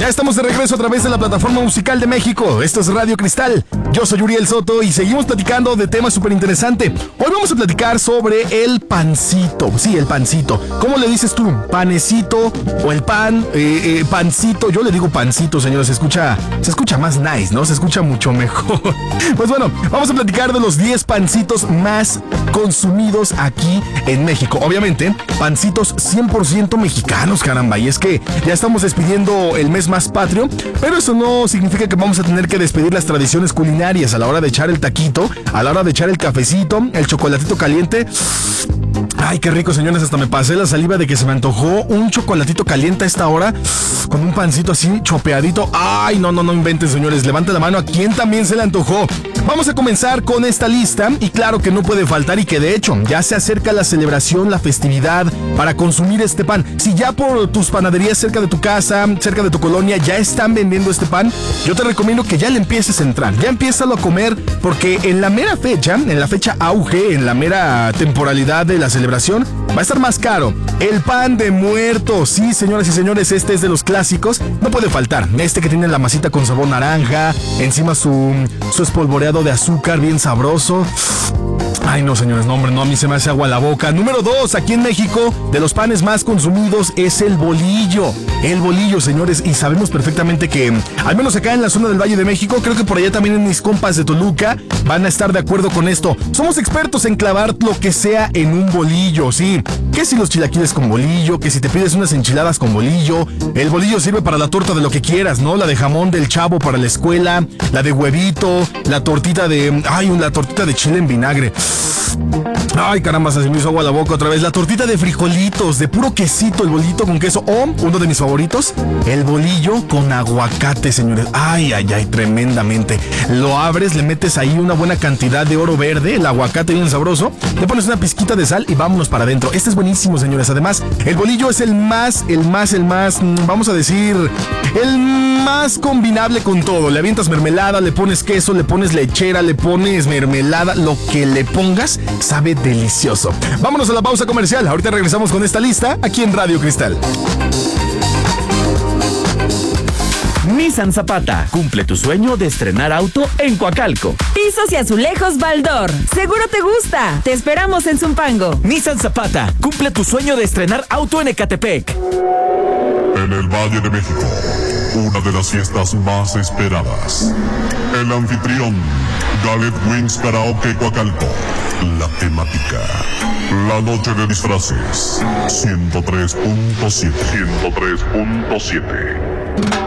Ya estamos de regreso a través de la plataforma musical de México. Esto es Radio Cristal. Yo soy Uriel Soto y seguimos platicando de temas súper interesantes. Hoy vamos a platicar sobre el pancito. Sí, el pancito. ¿Cómo le dices tú? ¿Panecito o el pan? Pancito. Yo le digo pancito, señores. Se escucha más nice, ¿no? Se escucha mucho mejor. Pues bueno, vamos a platicar de los 10 pancitos más consumidos aquí en México. Obviamente, pancitos 100% mexicanos, caramba. Y es que ya estamos despidiendo el mes más patrio, pero eso no significa que vamos a tener que despedir las tradiciones culinarias a la hora de echar el taquito, a la hora de echar el cafecito, el chocolatito caliente. Ay, qué rico, señores, hasta me pasé la saliva de que se me antojó un chocolatito caliente a esta hora, con un pancito así chopeadito. Ay, no inventen, señores, levanta la mano a quien también se le antojó. Vamos a comenzar con esta lista y claro que no puede faltar y que de hecho ya se acerca la celebración, la festividad para consumir este pan. Si ya por tus panaderías cerca de tu casa, cerca de tu colonia ya están vendiendo este pan, yo te recomiendo que ya le empieces a entrar, ya empiézalo a comer porque en la mera fecha, en la fecha auge, en la mera temporalidad de la celebración, va a estar más caro. El pan de muerto, sí, señoras y señores, este es de los clásicos, no puede faltar. Este que tiene la masita con sabor naranja, encima su espolvoreado de azúcar bien sabroso. Ay, no, señores, no, hombre, no, a mí se me hace agua la boca. Número 2, aquí en México, de los panes más consumidos es el bolillo. El bolillo, señores, y sabemos perfectamente que, al menos acá en la zona del Valle de México, creo que por allá también en mis compas de Toluca, van a estar de acuerdo con esto. Somos expertos en clavar lo que sea en un bolillo, sí. Que si los chilaquiles con bolillo, que si te pides unas enchiladas con bolillo. El bolillo sirve para la torta de lo que quieras, ¿no? La de jamón del Chavo para la escuela, la de huevito, la tortita de... Ay, la tortita de chile en vinagre. Ay, caramba, se me hizo agua la boca otra vez. La tortita de frijolitos, de puro quesito, el bolillito con queso. O, uno de mis favoritos, el bolillo con aguacate, señores. Ay, tremendamente. Lo abres, le metes ahí una buena cantidad de oro verde, el aguacate bien sabroso. Le pones una pizquita de sal y vámonos para adentro. Este es buenísimo, señores. Además, el bolillo es el más, vamos a decir, el más combinable con todo. Le avientas mermelada, le pones queso, le pones lechera, le pones mermelada, lo que le pongas sabe delicioso. Vámonos a la pausa comercial. Ahorita regresamos con esta lista aquí en Radio Cristal. Nissan Zapata, cumple tu sueño de estrenar auto en Coacalco. Pisos y azulejos Baldor, seguro te gusta. Te esperamos en Zumpango. Nissan Zapata, cumple tu sueño de estrenar auto en Ecatepec. En el Valle de México, una de las fiestas más esperadas. El anfitrión, Gallet Wings Karaoke Coacalco. La temática, la noche de disfraces. 103.7.